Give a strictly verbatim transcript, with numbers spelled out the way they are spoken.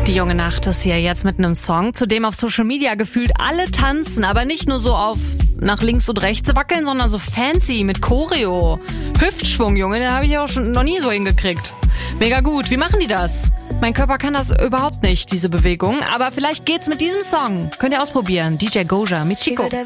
Die junge Nacht ist hier jetzt mit einem Song, zu dem auf Social Media gefühlt alle tanzen, aber nicht nur so auf nach links und rechts wackeln, sondern so fancy mit Choreo. Hüftschwung, Junge, den habe ich auch schon noch nie so hingekriegt. Mega gut, wie machen die das? Mein Körper kann das überhaupt nicht, diese Bewegung, aber vielleicht geht's mit diesem Song. Könnt ihr ausprobieren. D J Goja mit Chico.